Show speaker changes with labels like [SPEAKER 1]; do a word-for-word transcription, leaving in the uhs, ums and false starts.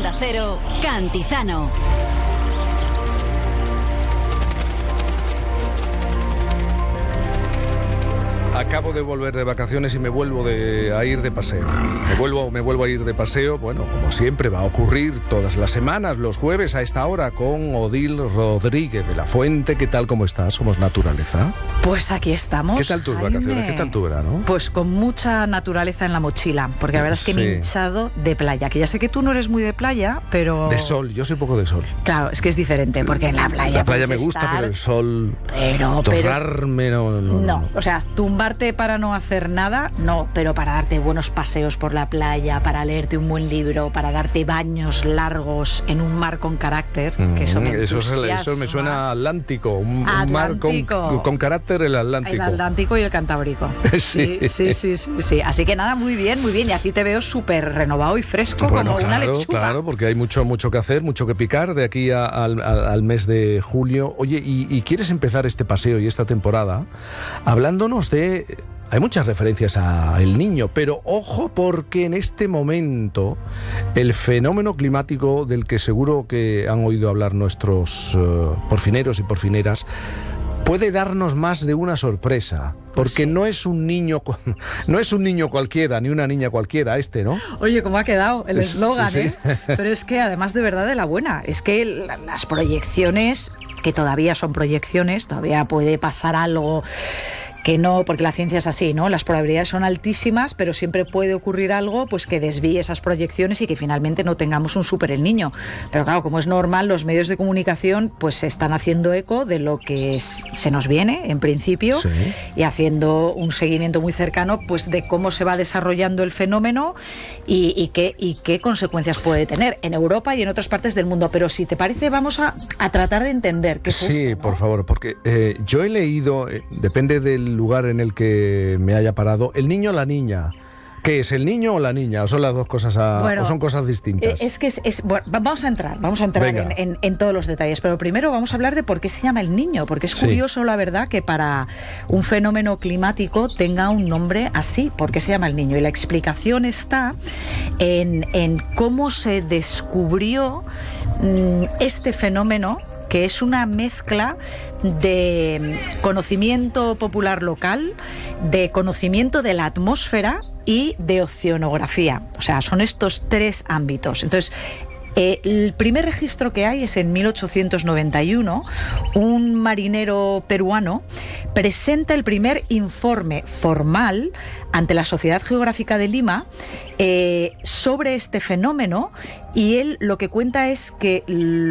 [SPEAKER 1] Onda Cero, Cantizano.
[SPEAKER 2] Acabo de volver de vacaciones y me vuelvo de, a ir de paseo. Me vuelvo, me vuelvo a ir de paseo, bueno, como siempre va a ocurrir todas las semanas, los jueves a esta hora, con Odil Rodríguez de la Fuente. ¿Qué tal, cómo estás? ¿Somos naturaleza?
[SPEAKER 3] Pues aquí estamos.
[SPEAKER 2] ¿Qué tal tus
[SPEAKER 3] Jaime?
[SPEAKER 2] vacaciones? ¿Qué tal tu verano?
[SPEAKER 3] Pues con mucha naturaleza en la mochila, porque la verdad es que
[SPEAKER 2] Sí.
[SPEAKER 3] me he hinchado de playa, que ya sé que tú no eres muy de playa, pero...
[SPEAKER 2] De sol, yo soy poco de sol.
[SPEAKER 3] Claro, es que es diferente, porque en la playa
[SPEAKER 2] La playa me
[SPEAKER 3] puedes
[SPEAKER 2] gusta,
[SPEAKER 3] estar,
[SPEAKER 2] pero el sol...
[SPEAKER 3] Pero, pero es-
[SPEAKER 2] Torrarme, no, no, no.
[SPEAKER 3] No, o sea, tumbarte para no hacer nada, no, pero para darte buenos paseos por la playa, para leerte un buen libro, para darte baños largos en un mar con carácter, que eso me
[SPEAKER 2] Mm, eso, es el-
[SPEAKER 3] entusiasma.
[SPEAKER 2] eso me suena a Atlántico, un, un mar con,
[SPEAKER 3] Atlántico.
[SPEAKER 2] con carácter, el Atlántico.
[SPEAKER 3] El Atlántico y el Cantábrico.
[SPEAKER 2] Sí.
[SPEAKER 3] Sí, sí, sí, sí, sí. Así que nada, muy bien, muy bien. Y a ti te veo súper renovado y fresco,
[SPEAKER 2] Bueno,
[SPEAKER 3] como una
[SPEAKER 2] claro,
[SPEAKER 3] lechuga.
[SPEAKER 2] claro, porque hay mucho, mucho que hacer, mucho que picar de aquí a- al, al- al mes de julio. Oye, y, y quieres empezar este paseo y esta temporada hablándonos de... Hay muchas referencias a El Niño, pero ojo, porque en este momento el fenómeno climático del que seguro que han oído hablar nuestros uh, porfineros y porfineras puede darnos más de una sorpresa, porque no es un niño cu- no es un niño cualquiera ni una niña cualquiera este, ¿no?
[SPEAKER 3] Oye, ¿cómo ha quedado el
[SPEAKER 2] Es-
[SPEAKER 3] eslogan,
[SPEAKER 2] sí.
[SPEAKER 3] eh? Pero es que además de verdad de la buena, es que la- las proyecciones, que todavía son proyecciones, todavía puede pasar algo que no, porque la ciencia es así, ¿no? Las probabilidades son altísimas, pero siempre puede ocurrir algo pues que desvíe esas proyecciones y que finalmente no tengamos un súper el niño. Pero claro, como es normal, los medios de comunicación pues se están haciendo eco de lo que es- se nos viene, en principio,
[SPEAKER 2] Sí.
[SPEAKER 3] y haciendo un seguimiento muy cercano pues de cómo se va desarrollando el fenómeno y, y, qué, y qué consecuencias puede tener en Europa y en otras partes del mundo. Pero si te parece, vamos a, a tratar de entender qué es
[SPEAKER 2] Sí,
[SPEAKER 3] esto, ¿no?
[SPEAKER 2] por favor, porque eh, yo he leído, eh, depende del lugar en el que me haya parado, el niño o la niña. ¿Qué es, el niño o la niña? ¿O son las dos cosas, a-
[SPEAKER 3] Bueno,
[SPEAKER 2] o son cosas distintas?
[SPEAKER 3] Eh, Es que es, es- bueno, va- vamos a entrar, vamos a entrar
[SPEAKER 2] Venga.
[SPEAKER 3] en, en- en todos los detalles, pero primero vamos a hablar de por qué se llama el niño, porque es
[SPEAKER 2] Sí.
[SPEAKER 3] curioso, la verdad, que para un fenómeno climático tenga un nombre así, por qué se llama el niño. Y la explicación está en, en cómo se descubrió mm, este fenómeno, que es una mezcla de conocimiento popular local, de conocimiento de la atmósfera y de oceanografía. O sea, son estos tres ámbitos. Entonces, eh, el primer registro que hay es en mil ochocientos noventa y uno. Un marinero peruano presenta el primer informe formal ante la Sociedad Geográfica de Lima eh, sobre este fenómeno, y él lo que cuenta es que